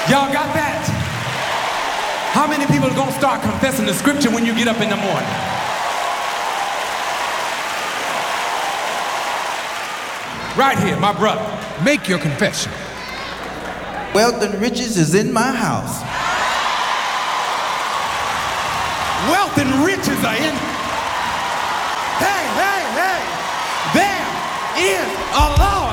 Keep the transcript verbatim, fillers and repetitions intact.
Y'all got that? How many people are going to start confessing the scripture when you get up in the morning? Right here, my brother. Make your confession. Wealth and riches is in my house. Wealth and riches are in. Hey, hey, hey. There is a Lord.